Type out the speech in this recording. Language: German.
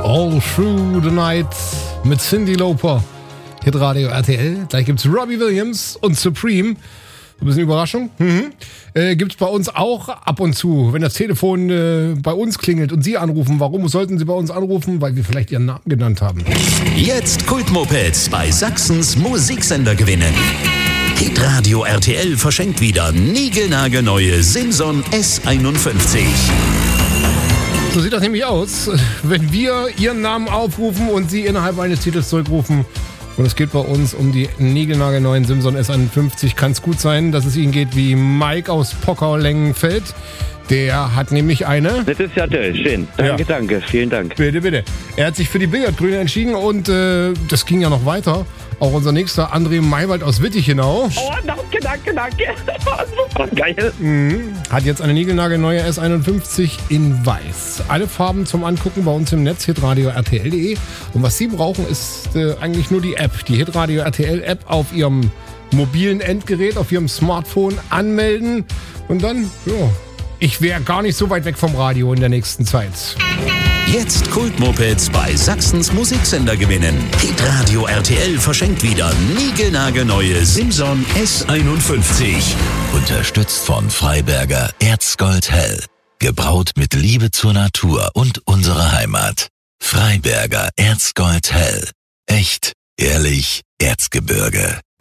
All Through the Night mit Cyndi Lauper. Hitradio RTL. Gleich gibt's Robbie Williams und Supreme. Ein bisschen Überraschung. Gibt's bei uns auch ab und zu, wenn das Telefon bei uns klingelt und Sie anrufen. Warum sollten Sie bei uns anrufen? Weil wir vielleicht Ihren Namen genannt haben. Jetzt Kultmopeds bei Sachsens Musiksender gewinnen. Hitradio RTL verschenkt wieder niegelnagelneue Simson S51. So sieht das nämlich aus, wenn wir Ihren Namen aufrufen und Sie innerhalb eines Titels zurückrufen. Und es geht bei uns um die niegelnagelneuen Simson S51. Kann es gut sein, dass es Ihnen geht wie Mike aus Pockau-Lengenfeld. Der hat nämlich eine... Das ist ja toll, schön. Danke, danke, vielen Dank. Bitte, bitte. Er hat sich für die Billardgrüne entschieden und das ging ja noch weiter. Auch unser nächster, André Maywald aus Wittichenau. Oh, danke. Super geil. Hat jetzt eine niegelnagelneue S51 in weiß. Alle Farben zum Angucken bei uns im Netz, hitradio RTL.de. Und was Sie brauchen, ist eigentlich nur die App. Die Hitradio RTL App auf Ihrem mobilen Endgerät, auf Ihrem Smartphone anmelden. Und dann, ja, ich wäre gar nicht so weit weg vom Radio in der nächsten Zeit. Jetzt Kultmopeds bei Sachsens Musiksender gewinnen. Hitradio RTL verschenkt wieder niegelnagelneue Simson S51. Unterstützt von Freiberger Erzgold Hell. Gebraut mit Liebe zur Natur und unserer Heimat. Freiberger Erzgold Hell. Echt, ehrlich, Erzgebirge.